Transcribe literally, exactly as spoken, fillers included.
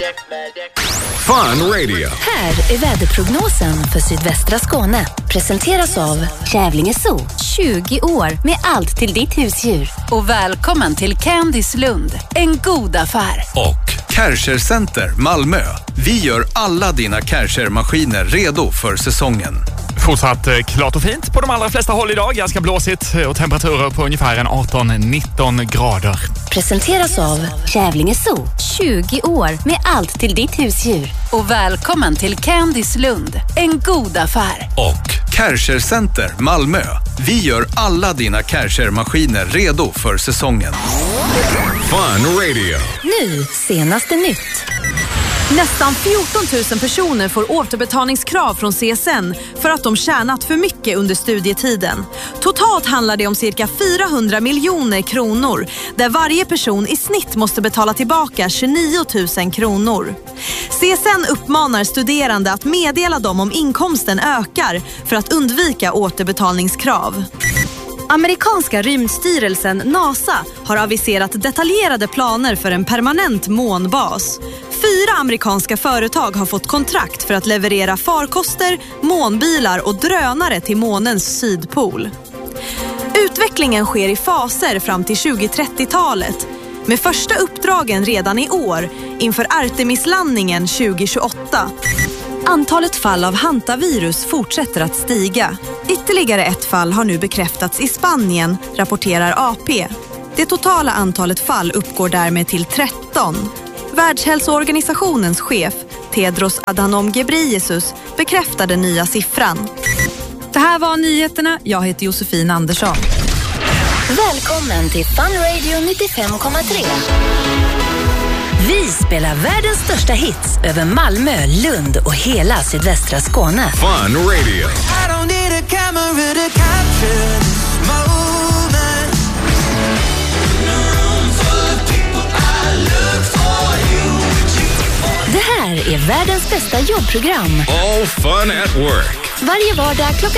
Fun Radio. Här är väderprognosen för sydvästra Skåne. Presenteras av Kävlinge Zoo. tjugo år med allt till ditt husdjur. Och välkommen till Candice Lund. En god affär. Och Kärcher Center Malmö. Vi gör alla dina Kärcher-maskiner redo för säsongen. Fortsatt klart och fint på de allra flesta håll idag. Ganska blåsigt och temperaturer på ungefär en arton nitton grader. Presenteras av Kävlinge Zoo. tjugo år med allt till ditt husdjur. Och välkommen till Candice Lund. En god affär. Och Kärcher Center Malmö. Vi gör alla dina Kärcher-maskiner redo för säsongen. Fun Radio. Nu, senaste nytt. Nästan fjorton tusen personer får återbetalningskrav från C S N för att de tjänat för mycket under studietiden. Totalt handlar det om cirka fyrahundra miljoner kronor, där varje person i snitt måste betala tillbaka tjugonio tusen kronor. C S N uppmanar studerande att meddela dem om inkomsten ökar för att undvika återbetalningskrav. Amerikanska rymdstyrelsen NASA har aviserat detaljerade planer för en permanent månbas. Fyra amerikanska företag har fått kontrakt för att leverera farkoster, månbilar och drönare till månens sydpol. Utvecklingen sker i faser fram till tjugo-trettiotalet, med första uppdragen redan i år inför Artemis-landningen tjugo tjugoåtta. Antalet fall av hantavirus fortsätter att stiga. Ytterligare ett fall har nu bekräftats i Spanien, rapporterar A P. Det totala antalet fall uppgår därmed till tretton. Världshälsoorganisationens chef, Tedros Adhanom Ghebreyesus, bekräftade nya siffran. Det här var nyheterna. Jag heter Josefin Andersson. Välkommen till Fun Radio nittiofem komma tre. Vi spelar världens största hits över Malmö, Lund och hela sydvästra Skåne. Fun Radio. I don't need a camera to capture this moment. In a room full of people, I look for you. Det här är världens bästa jobbprogram. All fun at work. Varje vardag klockan